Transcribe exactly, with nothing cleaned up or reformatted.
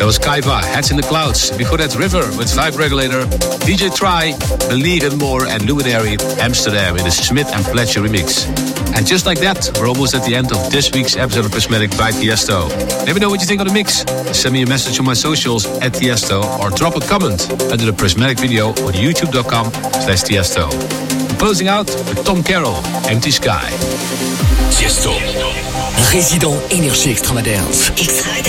That was Kaiva, Heads in the Clouds. Before that, River with Vibe Regulator, D J Try, Believe in More, and Luminary, Amsterdam in the Smith and Fletcher remix. And just like that, we're almost at the end of this week's episode of Prismatic by Tiesto. Let me know what you think of the mix. Send me a message on my socials at Tiesto or drop a comment under the Prismatic video on youtube.com slash Tiesto. Closing out with Tom Carroll, Empty Sky. Tiesto, résident énergie extravagance. Extravagance.